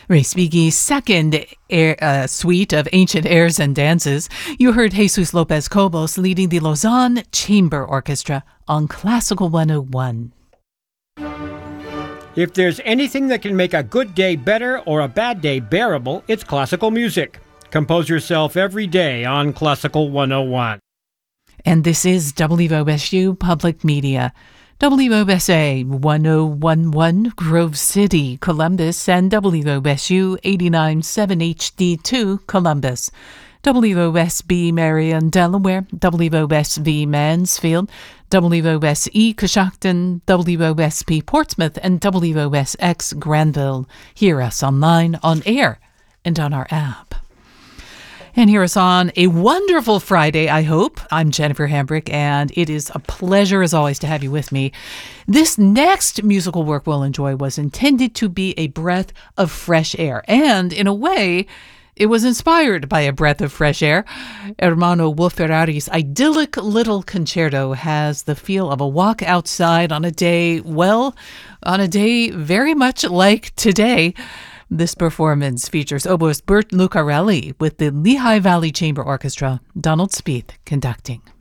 Respighi's second suite of ancient airs and dances. You heard Jesus Lopez Cobos leading the Lausanne Chamber Orchestra on Classical 101. If there's anything that can make a good day better or a bad day bearable, it's classical music. Compose yourself every day on Classical 101. And this is WOSU Public Media. WOSA 1011 Grove City, Columbus, and WOSU 89.7 HD2 Columbus. WOSB Marion, Delaware, WOSV Mansfield, WOSE Coshocton, WOSP Portsmouth, and WOSX Granville. Hear us online, on air, and on our app. And hear us on a wonderful Friday, I hope. I'm Jennifer Hambrick, and it is a pleasure, as always, to have you with me. This next musical work we'll enjoy was intended to be a breath of fresh air, and in a way, it was inspired by a breath of fresh air. Ermanno Wolf-Ferrari's idyllic little concerto has the feel of a walk outside on a day, very much like today. This performance features oboist Bert Lucarelli with the Lehigh Valley Chamber Orchestra, Donald Spieth conducting.